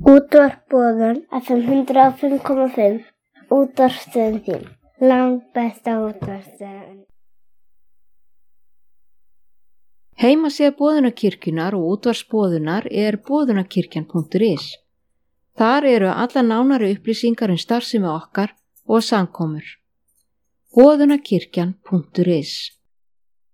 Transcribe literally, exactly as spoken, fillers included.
Útvarp Boðun F M hundrað og fimm komma fimm. Útvarpsstöðin þín. Langt besta útvarpsstöðin. Heimasíða Boðunarkirkjunnar og útvarpsboðunar er boðunarkirkjan punktur is. Þar eru alla nánari upplýsingar um starfsemi okkar og samkomur. boðunarkirkjan punktur is